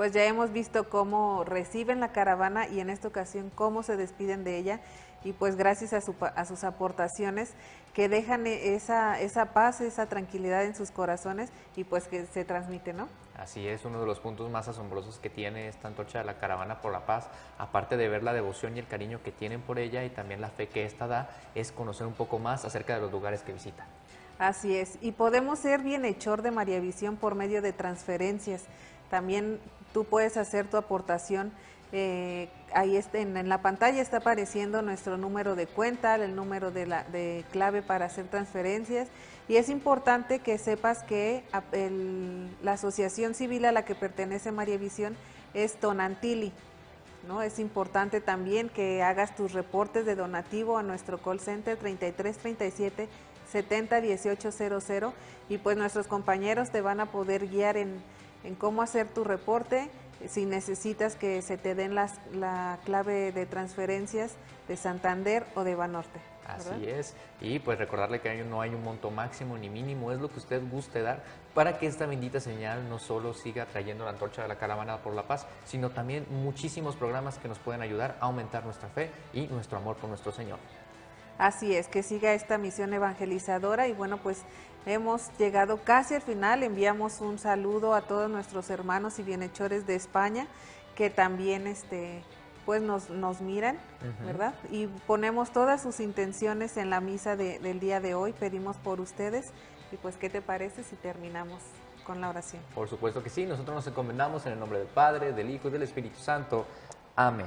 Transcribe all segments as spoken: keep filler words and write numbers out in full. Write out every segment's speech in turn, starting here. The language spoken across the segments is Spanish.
pues ya hemos visto cómo reciben la caravana y en esta ocasión cómo se despiden de ella, y pues gracias a, su, a sus aportaciones que dejan esa, esa paz, esa tranquilidad en sus corazones y pues que se transmite, ¿no? Así es, uno de los puntos más asombrosos que tiene esta antorcha de la Caravana por la Paz, aparte de ver la devoción y el cariño que tienen por ella y también la fe que esta da, es conocer un poco más acerca de los lugares que visitan. Así es, y podemos ser bienhechor de María Visión por medio de transferencias. También tú puedes hacer tu aportación. Eh, ahí está, en, en la pantalla está apareciendo nuestro número de cuenta, el número de, la, de clave para hacer transferencias, y es importante que sepas que el, la asociación civil a la que pertenece María Visión es Tonantili, ¿no? Es importante también que hagas tus reportes de donativo a nuestro call center treinta y tres treinta y siete setenta dieciocho cero cero, y pues nuestros compañeros te van a poder guiar en, en cómo hacer tu reporte, si necesitas que se te den las, la clave de transferencias de Santander o de Banorte. ¿verdad? Así es, y pues recordarle que no hay un monto máximo ni mínimo, es lo que usted guste dar para que esta bendita señal no solo siga trayendo la antorcha de la Caravana por la Paz, sino también muchísimos programas que nos pueden ayudar a aumentar nuestra fe y nuestro amor por nuestro Señor. Así es, que siga esta misión evangelizadora, y bueno, pues hemos llegado casi al final. Enviamos un saludo a todos nuestros hermanos y bienhechores de España que también este pues nos, nos miran, uh-huh. ¿verdad? Y ponemos todas sus intenciones en la misa de, del día de hoy, pedimos por ustedes, y pues ¿qué te parece si terminamos con la oración? Por supuesto que sí, nosotros nos encomendamos en el nombre del Padre, del Hijo y del Espíritu Santo. Amén.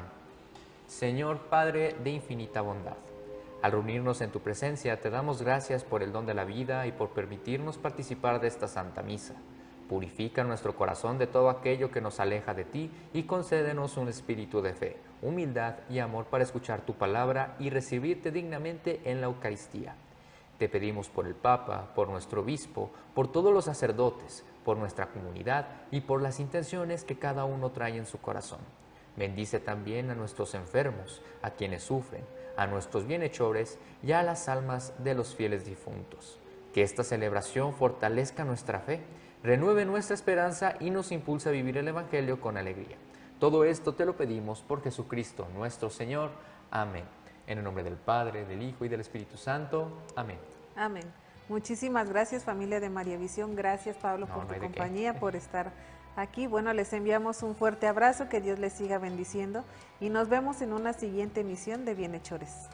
Señor Padre de infinita bondad, al reunirnos en tu presencia, te damos gracias por el don de la vida y por permitirnos participar de esta Santa Misa. Purifica nuestro corazón de todo aquello que nos aleja de ti y concédenos un espíritu de fe, humildad y amor para escuchar tu palabra y recibirte dignamente en la Eucaristía. Te pedimos por el Papa, por nuestro obispo, por todos los sacerdotes, por nuestra comunidad y por las intenciones que cada uno trae en su corazón. Bendice también a nuestros enfermos, a quienes sufren, a nuestros bienhechores y a las almas de los fieles difuntos. Que esta celebración fortalezca nuestra fe, renueve nuestra esperanza y nos impulse a vivir el Evangelio con alegría. Todo esto te lo pedimos por Jesucristo nuestro Señor. Amén. En el nombre del Padre, del Hijo y del Espíritu Santo. Amén. Amén. Muchísimas gracias, familia de María Visión. Gracias, Pablo, no, por no tu compañía, qué. por estar aquí. Bueno, les enviamos un fuerte abrazo, que Dios les siga bendiciendo y nos vemos en una siguiente emisión de Bienhechores.